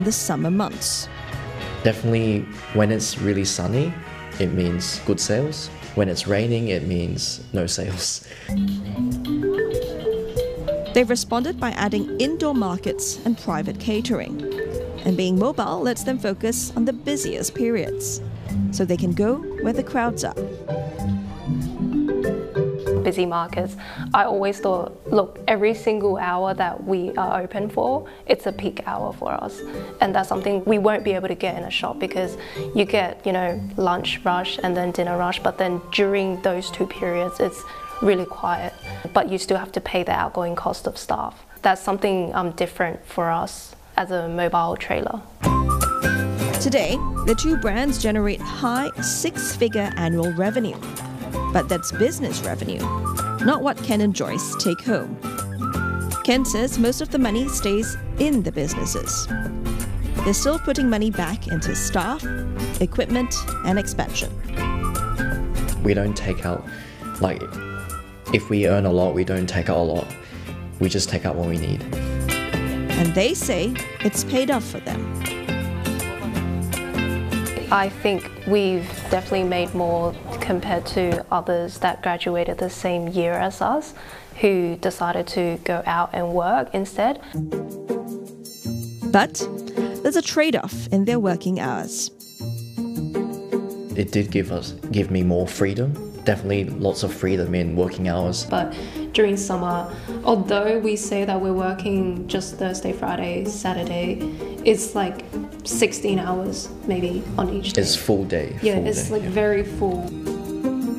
the summer months. Definitely when it's really sunny, it means good sales. When it's raining, it means no sales. They've responded by adding indoor markets and private catering. And being mobile lets them focus on the busiest periods, so they can go where the crowds are. Busy markets, I always thought, look, every single hour that we are open for, it's a peak hour for us. And that's something we won't be able to get in a shop, because you get, lunch rush and then dinner rush, but then during those two periods, it's really quiet. But you still have to pay the outgoing cost of staff. That's something different for us as a mobile trailer. Today, the two brands generate high six-figure annual revenue. But that's business revenue, not what Ken and Joyce take home. Ken says most of the money stays in the businesses. They're still putting money back into staff, equipment, and expansion. We don't take out, if we earn a lot, we don't take out a lot. We just take out what we need. And they say it's paid off for them. I think we've definitely made more compared to others that graduated the same year as us, who decided to go out and work instead. But there's a trade-off in their working hours. It did give me more freedom. Definitely lots of freedom in working hours. But during summer, although we say that we're working just Thursday, Friday, Saturday, it's 16 hours maybe on each day. It's full day. Yeah, it's very full.